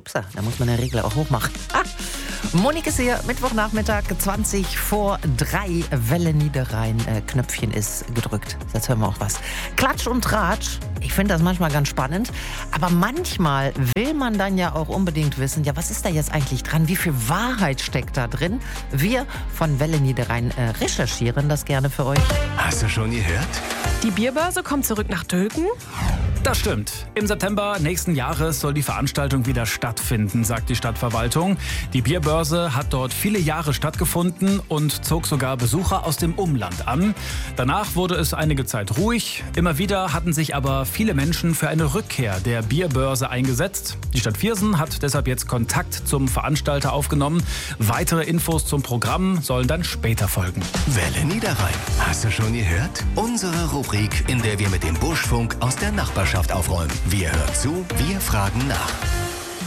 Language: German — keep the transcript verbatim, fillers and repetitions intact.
Upsa, da muss man den Regler auch hochmachen. Ah, Monik ist hier, Mittwochnachmittag, zwanzig vor drei. Welle Niederrhein, äh, Knöpfchen ist gedrückt. Jetzt hören wir auch was. Klatsch und Tratsch. Ich finde das manchmal ganz spannend. Aber manchmal will man dann ja auch unbedingt wissen, ja, was ist da jetzt eigentlich dran? Wie viel Wahrheit steckt da drin? Wir von Welle Niederrhein äh, recherchieren das gerne für euch. Hast du schon gehört? Die Bierbörse kommt zurück nach Dülken. Das stimmt. Im September nächsten Jahres soll die Veranstaltung wieder stattfinden, sagt die Stadtverwaltung. Die Bierbörse hat dort viele Jahre stattgefunden und zog sogar Besucher aus dem Umland an. Danach wurde es einige Zeit ruhig. Immer wieder hatten sich aber viele Menschen für eine Rückkehr der Bierbörse eingesetzt. Die Stadt Viersen hat deshalb jetzt Kontakt zum Veranstalter aufgenommen. Weitere Infos zum Programm sollen dann später folgen. Welle Niederrhein. Hast du schon gehört? Unsere Rubrik, in der wir mit dem Buschfunk aus der Nachbarschaft aufräumen. Wir hören zu, wir fragen nach.